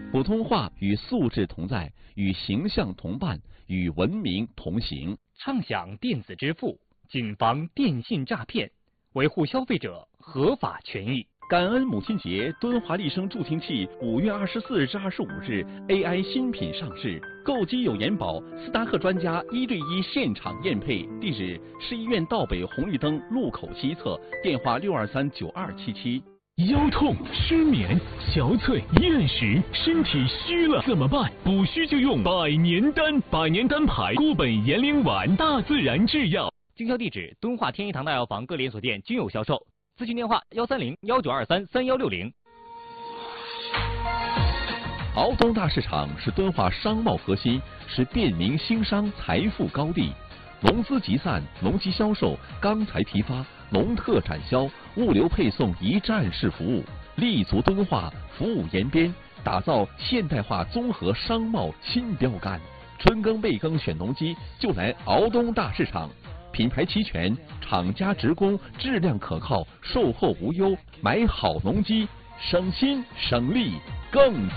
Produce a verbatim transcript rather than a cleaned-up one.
普通话与素质同在，与形象同伴，与文明同行。 畅享电子支付，谨防电信诈骗，维护消费者合法权益。 感恩母亲节，敦华丽声助听器五月二十四日至二十五日 A I 新品上市，购机有延保，斯达克专家一对一现场验配。地址：市医院道北红绿灯路口西侧，电话六二三九二七七。 腰痛、失眠、憔悴、厌食，身体虚了怎么办？补虚就用百年丹，百年丹牌固本延龄丸，大自然制药。 经销地址：敦化天一堂大药房各连锁店均有销售。咨询电话：幺三零幺九二三三幺六零。 敖东大市场是敦化商贸核心，是便民兴商财富高地。农资集散、农机销售、钢材批发、农特展销、物流配送一站式服务，立足敦化，服务延边，打造现代化综合商贸新标杆。春耕备耕选农机，就来敖东大市场。品牌齐全，厂家直供，质量可靠，售后无忧，买好农机，省心省力更